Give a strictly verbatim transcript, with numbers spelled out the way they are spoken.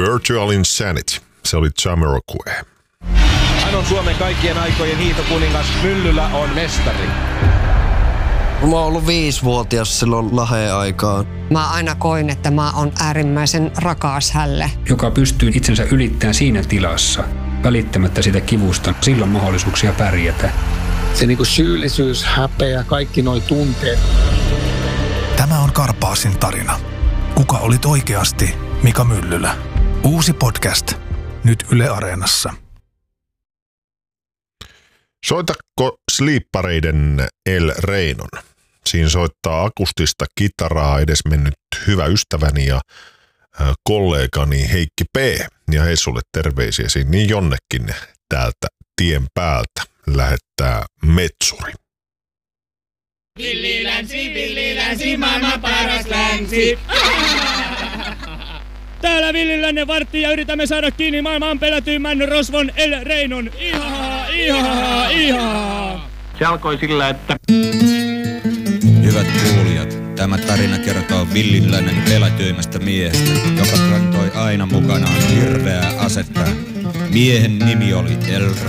Virtual Insanity. Se oli Jamiroquai. Hän on Suomen kaikkien aikojen hiihtokuningas. Myllylä on mestari. Mä oon ollut viisivuotias silloin Laheen aikaan. Mä aina koin, että mä oon äärimmäisen rakas hälle. Joka pystyy itsensä ylittämään siinä tilassa, välittämättä sitä kivusta, sillä on mahdollisuuksia pärjätä. Se niinku syyllisyys, häpeä, kaikki noi tunteet. Tämä on Karpaasin tarina. Kuka olit oikeasti Mika Myllylä? Uusi podcast. Nyt Yle Areenassa. Soitatko Sleepareiden El Reinon? Siinä soittaa akustista kitaraa edesmennyt hyvä ystäväni ja kollegani Heikki P. Ja hei sulle terveisiä siinä niin jonnekin täältä tien päältä lähettää Metsuri. Villi länsi, villi länsi, maailman paras länsi. Täällä Villilännen vartti ja yritämme saada kiinni maailman pelätyimmän rosvon El Reinon. Ihaha, ihaha, ihaha. Se alkoi sillä, että... Hyvät kuulijat, tämä tarina kertoo Villilännen pelätyimmästä miehestä, joka kantoi aina mukanaan hirveää asetta. Miehen nimi oli El